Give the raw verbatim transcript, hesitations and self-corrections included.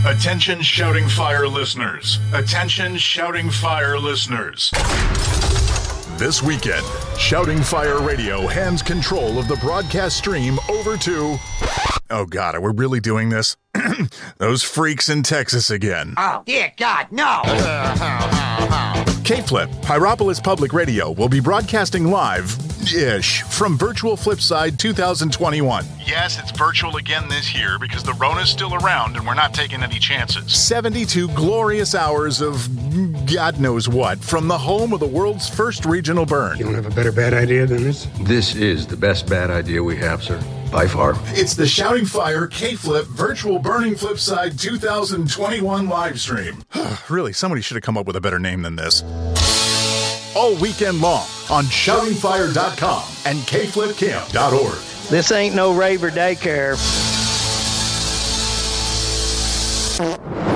Attention Shouting Fire listeners. Attention Shouting Fire listeners. This weekend, Shouting Fire Radio hands control of the broadcast stream over to... Oh, God, are we really doing this? Those freaks in Texas again. Oh, dear God, no! K-Flip, Hierapolis Public Radio, will be broadcasting live-ish from Virtual Flipside two thousand twenty-one. Yes, it's virtual again this year because the Rona's still around and we're not taking any chances. seventy-two glorious hours of God knows what from the home of the world's first regional burn. You don't have a better bad idea than this? This is the best bad idea we have, sir. By far. It's the Shouting Fire K-Flip Virtual Burning Flipside two thousand twenty-one live stream. Really, somebody should have come up with a better name than this. All weekend long on shouting fire dot com and k flip camp dot org. This ain't no raver daycare.